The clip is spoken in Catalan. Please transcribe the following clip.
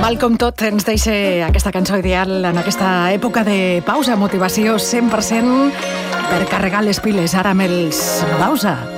Mal com tot ens deixa aquesta cançó ideal en aquesta època de pausa, motivació 100% per carregar les piles. Ara amb els Bausa.